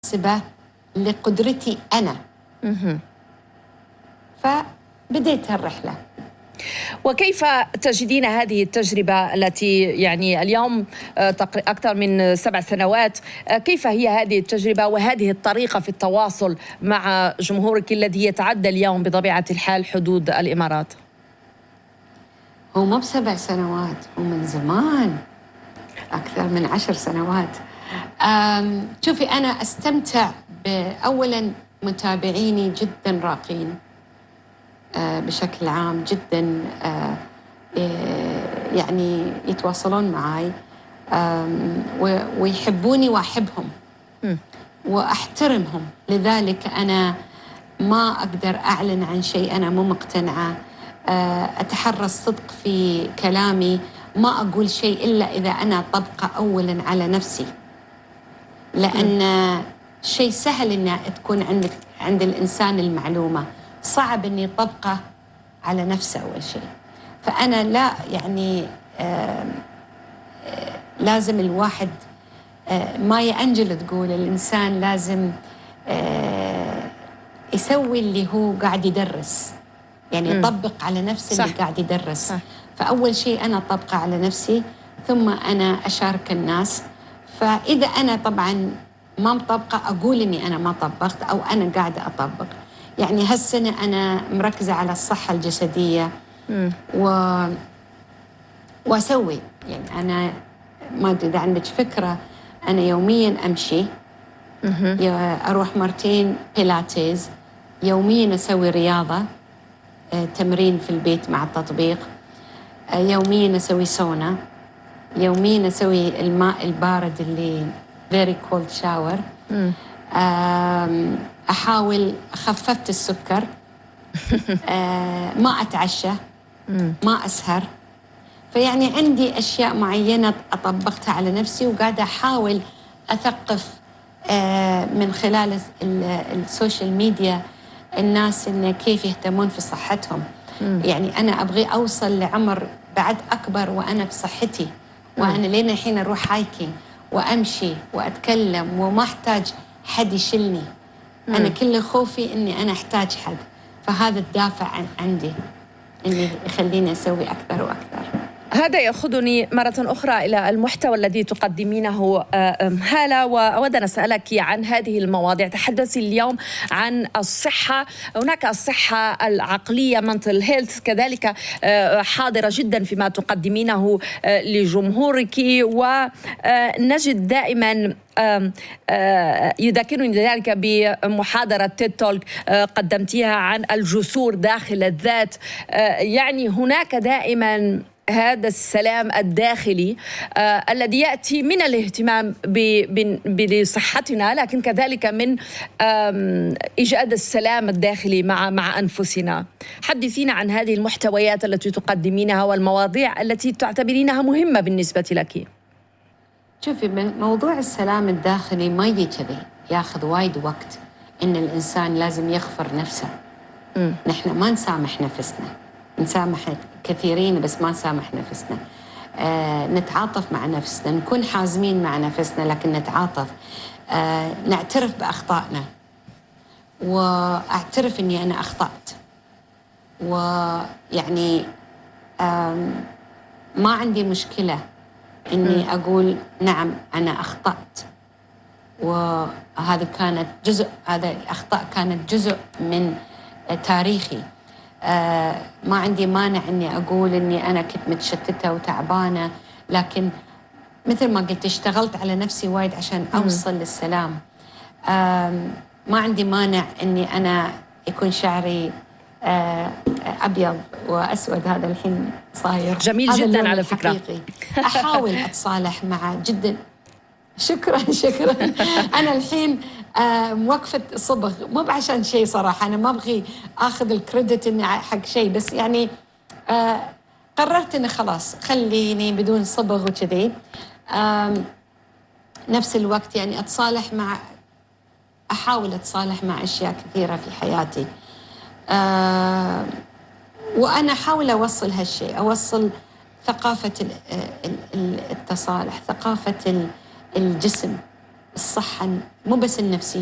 مناسبة لقدرتي أنا. فبديت الرحلة. وكيف تجدين هذه التجربة التي يعني اليوم أكثر من 7 سنوات، كيف هي هذه التجربة وهذه الطريقة في التواصل مع جمهورك الذي يتعدى اليوم بطبيعة الحال حدود الإمارات؟ هو مو ب7 سنوات، هو من زمان، أكثر من 10 سنوات. شوفي، أنا أستمتع أولاً متابعيني جداً راقين بشكل عام، جداً يعني يتواصلون معي ويحبوني وأحبهم وأحترمهم. لذلك أنا ما أقدر أعلن عن شيء أنا مو مقتنعة. أتحرى الصدق في كلامي، ما أقول شيء إلا إذا أنا طبقة أولاً على نفسي، لأن شيء سهل إن تكون عند الإنسان المعلومة، صعب إني طبقة على نفسه أول شيء. فأنا لا يعني لازم الواحد مايا أنجلو تقول الإنسان لازم يسوي اللي هو قاعد يدرس، يعني يطبق على نفسه اللي قاعد يدرس. فأول شيء أنا طبقة على نفسي، ثم أنا أشارك الناس. فإذا أنا طبعاً ما مطبقة أقول إني أنا ما طبقت أو أنا قاعدة أطبق. يعني هالسنة أنا مركزة على الصحة الجسدية وأسوي، يعني أنا ما أدري إذا عندك فكرة، أنا يومياً أمشي، أروح مرتين بيلاتيز، يومياً أسوي رياضة، تمرين في البيت مع التطبيق، يومياً أسوي سونا، يومياً أسوي الماء البارد اللي very cold shower. أحاول خففت السكر، ما أتعشى، ما أسهر. فيعني عندي أشياء معينة أطبقتها على نفسي، وقاعدة أحاول أثقف من خلال السوشيال ميديا الناس إن كيف يهتمون في صحتهم. يعني أنا أبغي أوصل لعمر بعد أكبر وأنا بصحتي، وأنا لين الحين أروح هايكينج وأمشي وأتكلم وما أحتاج حد يشيلني. أنا كل خوفي إني أنا أحتاج حد، فهذا الدافع عندي إني يخليني أسوي أكثر وأكثر. هذا يأخذني مرة أخرى إلى المحتوى الذي تقدمينه هالة، وأود أن أسألك عن هذه المواضيع. تحدثي اليوم عن الصحة، هناك الصحة العقلية mental health كذلك حاضرة جدا فيما تقدمينه لجمهورك، ونجد دائما يذكرني ذلك بمحاضرة تيد تولك قدمتيها عن الجسور داخل الذات. يعني هناك دائما هذا السلام الداخلي الذي يأتي من الاهتمام بصحتنا، لكن كذلك من إيجاد السلام الداخلي مع أنفسنا. حدثينا عن هذه المحتويات التي تقدمينها والمواضيع التي تعتبرينها مهمة بالنسبة لك. شوفي، موضوع السلام الداخلي ما يجي كذي، ياخذ وايد وقت. إن الإنسان لازم يغفر نفسه. نحن ما نسامح نفسنا، نسامح كثيرين بس ما نسامح نفسنا. نتعاطف مع نفسنا، نكون حازمين مع نفسنا لكن نتعاطف. نعترف بأخطائنا، وأعترف إني أنا أخطأت، ويعني ما عندي مشكلة إني أقول نعم أنا أخطأت، وهذا كانت جزء، هذا الأخطاء كانت جزء من تاريخي. ما عندي مانع إني أقول إني أنا كنت متشتتة وتعبانة، لكن مثل ما قلت اشتغلت على نفسي وايد عشان أوصل للسلام. ما عندي مانع إني أنا يكون شعري أبيض وأسود، هذا الحين صاير جميل جدا على فكرة. أحاول أتصالح مع جدا. شكرا. أنا الحين موقفة صبغ، مو عشان شيء صراحة، أنا ما أبغي أخذ الكريدت إني حق شيء، بس يعني قررت إني خلاص خليني بدون صبغ وكذي. نفس الوقت يعني أحاول أتصالح مع أشياء كثيرة في حياتي. وأنا أحاول أوصل هالشيء، أوصل ثقافة التصالح، ثقافة الجسم، الصحة مو بس النفسية